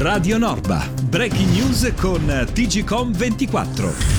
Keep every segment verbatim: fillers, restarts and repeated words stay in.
Radio Norba, breaking news con T G Com ventiquattro.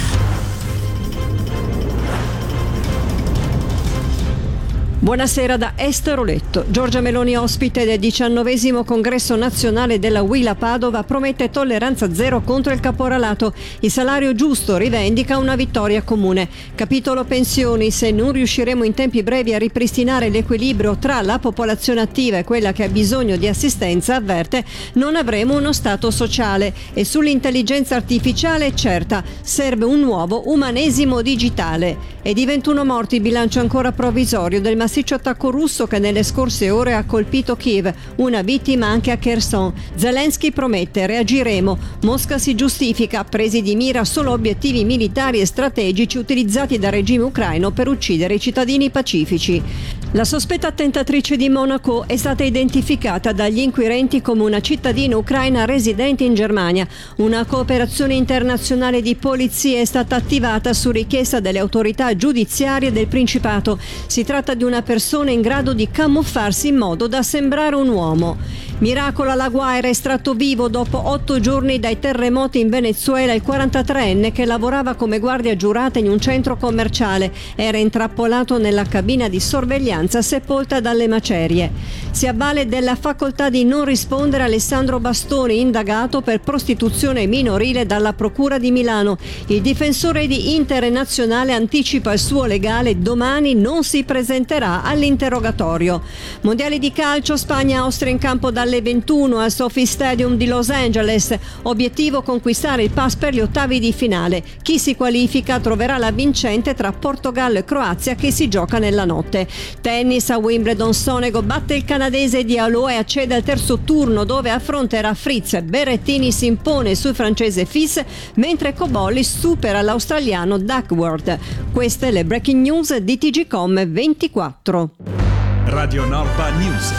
Buonasera da Esther Oletto. Giorgia Meloni, ospite del diciannovesimo congresso nazionale della UIL a Padova, promette tolleranza zero contro il caporalato. Il salario giusto rivendica una vittoria comune. Capitolo pensioni: se non riusciremo in tempi brevi a ripristinare l'equilibrio tra la popolazione attiva e quella che ha bisogno di assistenza, avverte, non avremo uno Stato sociale. E sull'intelligenza artificiale è certa: serve un nuovo umanesimo digitale. E di ventuno morti il bilancio ancora provvisorio del massiccio attacco russo che nelle scorse ore ha colpito Kiev, una vittima anche a Kherson. Zelensky promette: reagiremo. Mosca si giustifica: presi di mira solo obiettivi militari e strategici utilizzati dal regime ucraino per uccidere i cittadini pacifici. La sospetta attentatrice di Monaco è stata identificata dagli inquirenti come una cittadina ucraina residente in Germania. Una cooperazione internazionale di polizia è stata attivata su richiesta delle autorità giudiziarie del Principato. Si tratta di una persona in grado di camuffarsi in modo da sembrare un uomo. Miracolo alla Guaira, estratto vivo dopo otto giorni dai terremoti in Venezuela il quarantatreenne che lavorava come guardia giurata in un centro commerciale. Era intrappolato nella cabina di sorveglianza sepolta dalle macerie. Si avvale della facoltà di non rispondere Alessandro Bastoni, indagato per prostituzione minorile dalla Procura di Milano. Il difensore di Internazionale anticipa il suo legale: domani non si presenterà all'interrogatorio. Mondiali di calcio: Spagna-Austria in campo dalle ventuno al Sophie Stadium di Los Angeles. Obiettivo: conquistare il pass per gli ottavi di finale. Chi si qualifica troverà la vincente tra Portogallo e Croazia, che si gioca nella notte. Tennis a Wimbledon: Sonego batte il canadese Diallo e accede al terzo turno, dove affronterà Fritz. Berrettini si impone sul francese Fils, mentre Cobolli supera l'australiano Duckworth. Queste le breaking news di T G Com ventiquattro. Radio Norba News.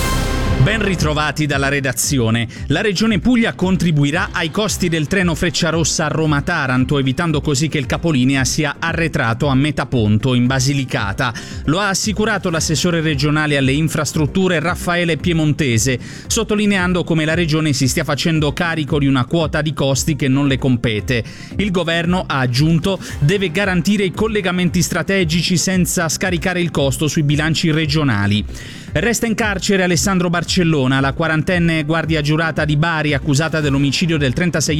Ben ritrovati dalla redazione. La Regione Puglia contribuirà ai costi del treno Frecciarossa a Roma-Taranto, evitando così che il capolinea sia arretrato a Metaponto, in Basilicata. Lo ha assicurato l'assessore regionale alle infrastrutture Raffaele Piemontese, sottolineando come la Regione si stia facendo carico di una quota di costi che non le compete. Il governo, ha aggiunto, deve garantire i collegamenti strategici senza scaricare il costo sui bilanci regionali. Resta in carcere Alessandro Barcellona, la quarantenne guardia giurata di Bari accusata dell'omicidio del trentaseienne